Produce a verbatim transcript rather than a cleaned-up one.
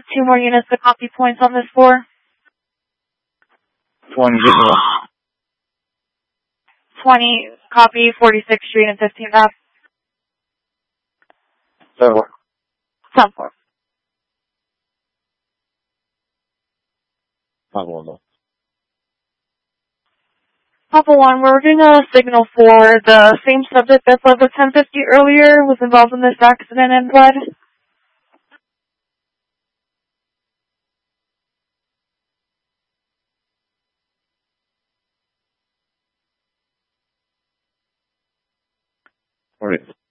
two more units to copy points on this floor. twenty, get me twenty, copy forty-sixth Street and fifteenth Avenue. seven four. seven four. Papa one, though. Papa one, we're getting a signal for the same subject that fled the ten fifty earlier, was involved in this accident and fled. All right.